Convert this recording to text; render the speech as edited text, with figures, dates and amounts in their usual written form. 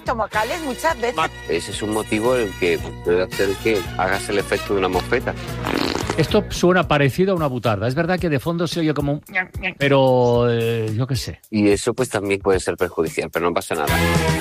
estomacales muchas veces. Ese es un motivo el que puede hacer que hagas el efecto de una mosqueta. Esto suena parecido a una butarda. Es verdad que de fondo se oye como un... Pero yo qué sé. Y eso pues también puede ser perjudicial, pero no pasa nada.